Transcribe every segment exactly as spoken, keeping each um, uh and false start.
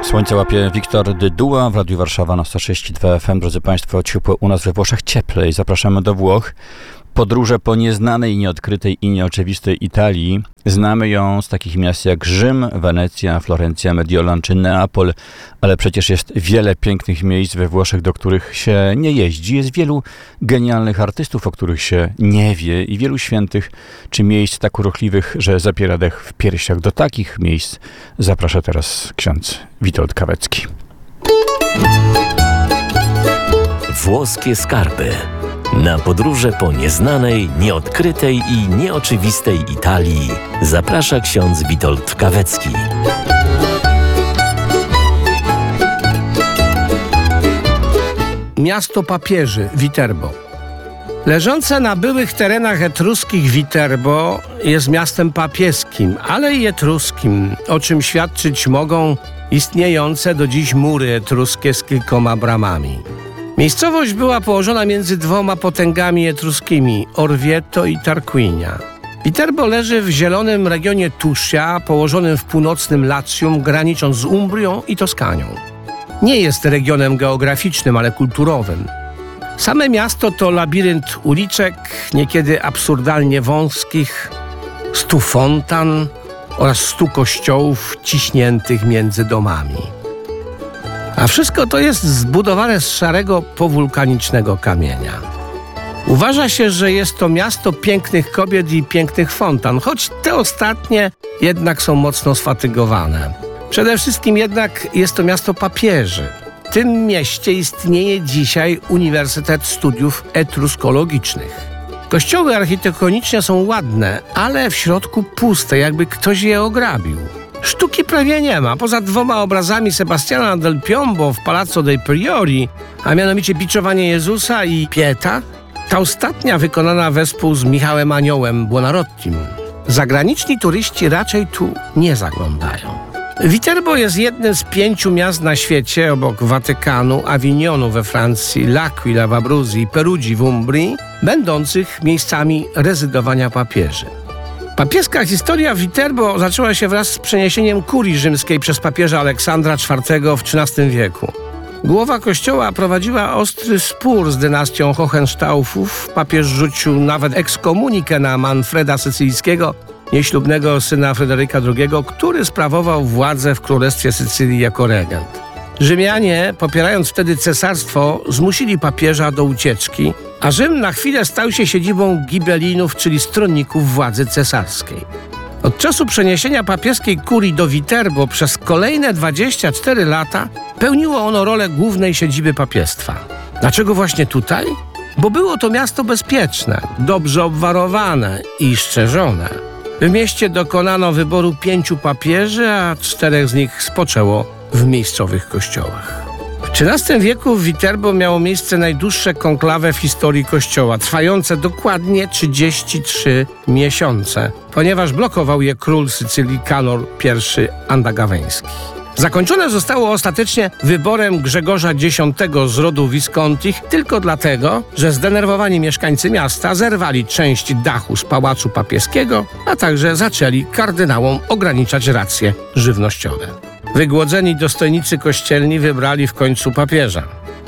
Słońce łapie Wiktor Dyduła w Radiu Warszawa na sto sześć przecinek dwa F M. Drodzy Państwo, ciepło u nas we Włoszech, cieplej. Zapraszamy do Włoch. Podróże po nieznanej, nieodkrytej i nieoczywistej Italii. Znamy ją z takich miast jak Rzym, Wenecja, Florencja, Mediolan czy Neapol, ale przecież jest wiele pięknych miejsc we Włoszech, do których się nie jeździ. Jest wielu genialnych artystów, o których się nie wie i wielu świętych czy miejsc tak urokliwych, że zapiera dech w piersiach. Do takich miejsc zaprasza teraz ksiądz Witold Kawecki. Włoskie skarby. Na podróże po nieznanej, nieodkrytej i nieoczywistej Italii zaprasza ksiądz Witold Kawecki. Miasto papieży Viterbo. Leżące na byłych terenach etruskich Viterbo jest miastem papieskim, ale i etruskim, o czym świadczyć mogą istniejące do dziś mury etruskie z kilkoma bramami. Miejscowość była położona między dwoma potęgami etruskimi, Orvieto i Tarquinia. Viterbo leży w zielonym regionie Tuscia, położonym w północnym Latium, granicząc z Umbrią i Toskanią. Nie jest regionem geograficznym, ale kulturowym. Same miasto to labirynt uliczek, niekiedy absurdalnie wąskich, stu fontan oraz stu kościołów ciśniętych między domami. A wszystko to jest zbudowane z szarego, powulkanicznego kamienia. Uważa się, że jest to miasto pięknych kobiet i pięknych fontan, choć te ostatnie jednak są mocno sfatygowane. Przede wszystkim jednak jest to miasto papieży. W tym mieście istnieje dzisiaj Uniwersytet Studiów Etruskologicznych. Kościoły architektonicznie są ładne, ale w środku puste, jakby ktoś je ograbił. Sztuki prawie nie ma, poza dwoma obrazami Sebastiana del Piombo w Palazzo dei Priori, a mianowicie Biczowanie Jezusa i Pieta, ta ostatnia wykonana wespół z Michałem Aniołem Buonarrotim. Zagraniczni turyści raczej tu nie zaglądają. Viterbo jest jednym z pięciu miast na świecie, obok Watykanu, Avignonu we Francji, L'Aquila w Abruzji i Perugii w Umbrii, będących miejscami rezydowania papieży. Papieska historia Viterbo zaczęła się wraz z przeniesieniem kurii rzymskiej przez papieża Aleksandra czwartego w trzynastym wieku. Głowa kościoła prowadziła ostry spór z dynastią Hohenstaufów. Papież rzucił nawet ekskomunikę na Manfreda Sycylijskiego, nieślubnego syna Fryderyka drugiego, który sprawował władzę w Królestwie Sycylii jako regent. Rzymianie, popierając wtedy cesarstwo, zmusili papieża do ucieczki, a Rzym na chwilę stał się siedzibą gibelinów, czyli stronników władzy cesarskiej. Od czasu przeniesienia papieskiej kurii do Viterbo przez kolejne dwadzieścia cztery lata pełniło ono rolę głównej siedziby papiestwa. Dlaczego właśnie tutaj? Bo było to miasto bezpieczne, dobrze obwarowane i szczerzone. W mieście dokonano wyboru pięciu papieży, a czterech z nich spoczęło w miejscowych kościołach. W trzynastym wieku w Viterbo miało miejsce najdłuższe konklawę w historii kościoła, trwające dokładnie trzydzieści trzy miesiące, ponieważ blokował je król Sycylii Kanor I Andagaweński. Zakończone zostało ostatecznie wyborem Grzegorza Dziesiątego z rodu Viscontich tylko dlatego, że zdenerwowani mieszkańcy miasta zerwali część dachu z pałacu papieskiego, a także zaczęli kardynałom ograniczać racje żywnościowe. Wygłodzeni dostojnicy kościelni wybrali w końcu papieża.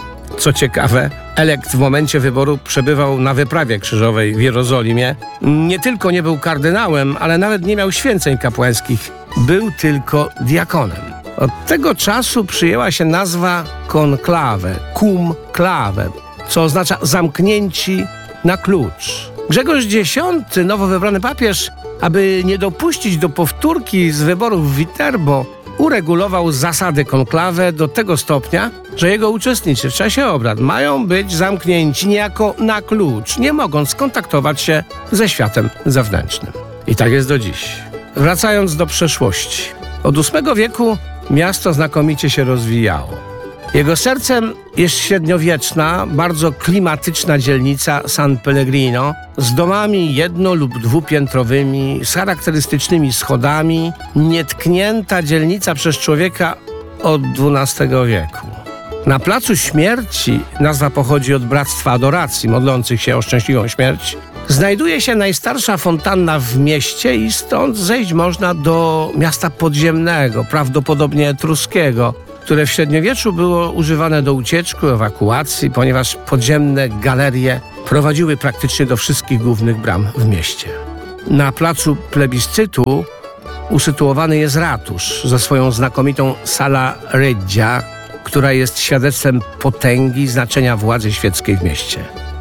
Co ciekawe, elekt w momencie wyboru przebywał na wyprawie krzyżowej w Jerozolimie. Nie tylko nie był kardynałem, ale nawet nie miał święceń kapłańskich. Był tylko diakonem. Od tego czasu przyjęła się nazwa conclave, cum clave, co oznacza zamknięci na klucz. Grzegorz Dziesiąty, nowo wybrany papież, aby nie dopuścić do powtórki z wyborów w Viterbo, uregulował zasady konklawe do tego stopnia, że jego uczestnicy w czasie obrad mają być zamknięci niejako na klucz, nie mogąc skontaktować się ze światem zewnętrznym. I tak jest do dziś. Wracając do przeszłości. Od ósmego wieku miasto znakomicie się rozwijało. Jego sercem jest średniowieczna, bardzo klimatyczna dzielnica San Pellegrino z domami jedno- lub dwupiętrowymi, z charakterystycznymi schodami, nietknięta dzielnica przez człowieka od dwunastego wieku. Na Placu Śmierci, nazwa pochodzi od Bractwa Adoracji, modlących się o szczęśliwą śmierć, znajduje się najstarsza fontanna w mieście i stąd zejść można do miasta podziemnego, prawdopodobnie etruskiego, które w średniowieczu było używane do ucieczki, ewakuacji, ponieważ podziemne galerie prowadziły praktycznie do wszystkich głównych bram w mieście. Na placu plebiscytu usytuowany jest ratusz ze swoją znakomitą Sala Reggia, która jest świadectwem potęgi i znaczenia władzy świeckiej w mieście.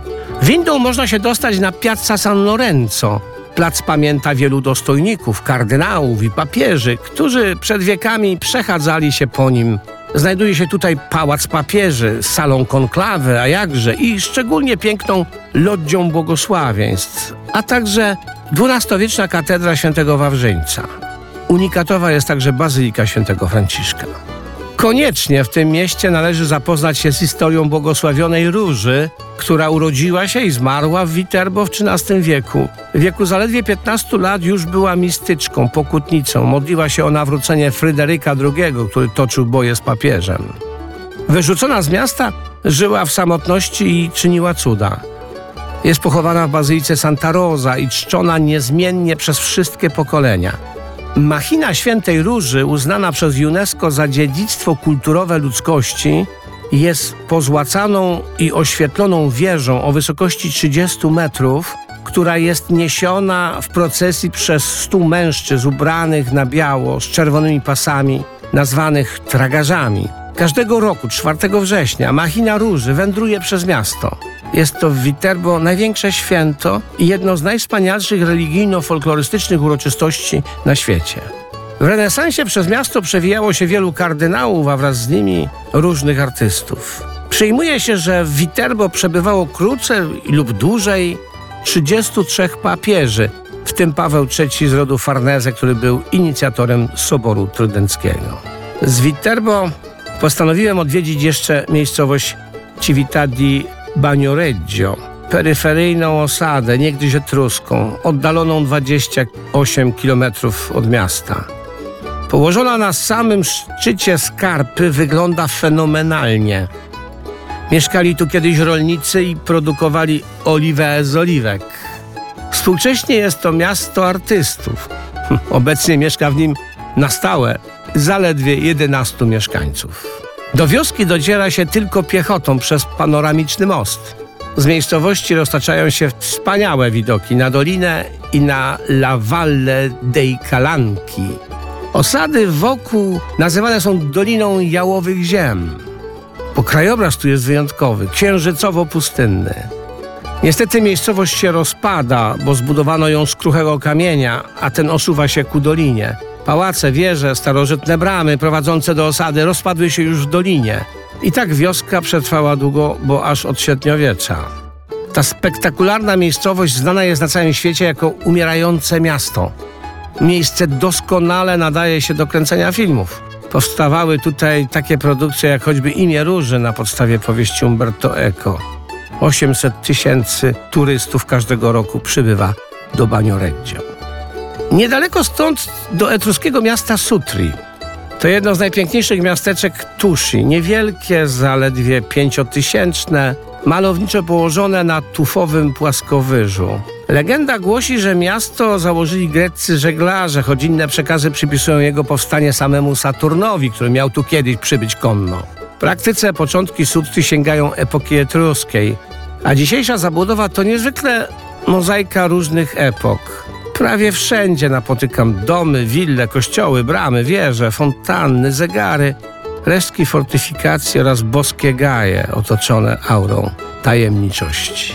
Windą można się dostać na Piazza San Lorenzo. Plac pamięta wielu dostojników, kardynałów i papieży, którzy przed wiekami przechadzali się po nim. Znajduje się tutaj pałac papieży, salą konklawy, a jakże, i szczególnie piękną loddzią błogosławieństw, a także dwunastowieczna katedra świętego Wawrzyńca. Unikatowa jest także bazylika świętego Franciszka. Koniecznie w tym mieście należy zapoznać się z historią błogosławionej Róży, która urodziła się i zmarła w Viterbo w trzynastym wieku. W wieku zaledwie piętnastu lat już była mistyczką, pokutnicą. Modliła się o nawrócenie Fryderyka drugiego, który toczył boje z papieżem. Wyrzucona z miasta, żyła w samotności i czyniła cuda. Jest pochowana w bazylice Santa Rosa i czczona niezmiennie przez wszystkie pokolenia. Machina Świętej Róży, uznana przez UNESCO za dziedzictwo kulturowe ludzkości, jest pozłacaną i oświetloną wieżą o wysokości trzydziestu metrów, która jest niesiona w procesji przez stu mężczyzn ubranych na biało z czerwonymi pasami, nazwanych tragarzami. Każdego roku, czwartego września, Machina Róży wędruje przez miasto. Jest to w Viterbo największe święto i jedno z najwspanialszych religijno-folklorystycznych uroczystości na świecie. W renesansie przez miasto przewijało się wielu kardynałów, a wraz z nimi różnych artystów. Przyjmuje się, że w Viterbo przebywało krócej lub dłużej trzydziestu trzech papieży, w tym Paweł trzeci z rodu Farnese, który był inicjatorem Soboru Trydenckiego. Z Viterbo postanowiłem odwiedzić jeszcze miejscowość Civita di Bagnoregio, peryferyjną osadę, niegdyś etruską, oddaloną dwadzieścia osiem kilometrów od miasta. Położona na samym szczycie skarpy, wygląda fenomenalnie. Mieszkali tu kiedyś rolnicy i produkowali oliwę z oliwek. Współcześnie jest to miasto artystów. Obecnie mieszka w nim na stałe zaledwie jedenastu mieszkańców. Do wioski dociera się tylko piechotą przez panoramiczny most. Z miejscowości roztaczają się wspaniałe widoki na dolinę i na La Valle dei Calanchi. Osady wokół nazywane są Doliną Jałowych Ziem, bo krajobraz tu jest wyjątkowy, księżycowo-pustynny. Niestety miejscowość się rozpada, bo zbudowano ją z kruchego kamienia, a ten osuwa się ku dolinie. Pałace, wieże, starożytne bramy prowadzące do osady rozpadły się już w dolinie. I tak wioska przetrwała długo, bo aż od średniowiecza. Ta spektakularna miejscowość znana jest na całym świecie jako umierające miasto. Miejsce doskonale nadaje się do kręcenia filmów. Powstawały tutaj takie produkcje jak choćby Imię Róży na podstawie powieści Umberto Eco. osiemset tysięcy turystów każdego roku przybywa do Bagnoregio. Niedaleko stąd do etruskiego miasta Sutri. To jedno z najpiękniejszych miasteczek Tuszy. Niewielkie, zaledwie pięciotysięczne, malowniczo położone na tufowym płaskowyżu. Legenda głosi, że miasto założyli greccy żeglarze, choć inne przekazy przypisują jego powstanie samemu Saturnowi, który miał tu kiedyś przybyć konno. W praktyce początki Sutri sięgają epoki etruskiej, a dzisiejsza zabudowa to niezwykle mozaika różnych epok. Prawie wszędzie napotykam domy, wille, kościoły, bramy, wieże, fontanny, zegary, resztki fortyfikacji oraz boskie gaje otoczone aurą tajemniczości.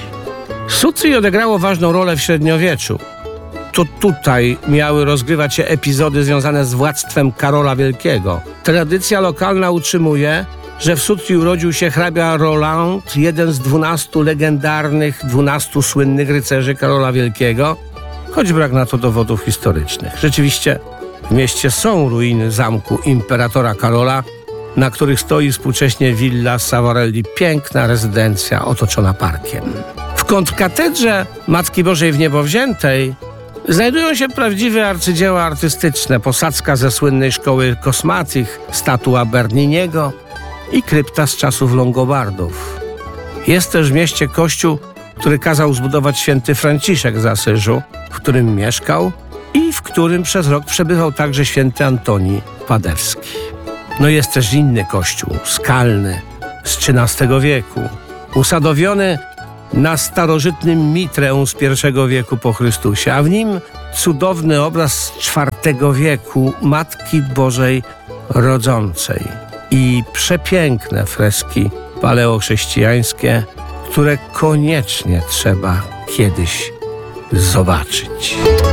Sutri odegrało ważną rolę w średniowieczu. To tutaj miały rozgrywać się epizody związane z władztwem Karola Wielkiego. Tradycja lokalna utrzymuje, że w Sutri urodził się hrabia Roland, jeden z dwunastu legendarnych, dwunastu słynnych rycerzy Karola Wielkiego, choć brak na to dowodów historycznych. Rzeczywiście w mieście są ruiny zamku imperatora Karola, na których stoi współcześnie Villa Savarelli, piękna rezydencja otoczona parkiem. W kontrkatedrze Matki Bożej w Niebowziętej znajdują się prawdziwe arcydzieła artystyczne, posadzka ze słynnej szkoły Kosmatich, statua Berniniego i krypta z czasów Longobardów. Jest też w mieście kościół, który kazał zbudować święty Franciszek z Asyżu, w którym mieszkał i w którym przez rok przebywał także święty Antoni Padewski. No jest też inny kościół, skalny, z trzynastego wieku, usadowiony na starożytnym Mitreum z pierwszego wieku po Chrystusie, a w nim cudowny obraz z czwartego wieku Matki Bożej Rodzącej i przepiękne freski paleochrześcijańskie, które koniecznie trzeba kiedyś zobaczyć.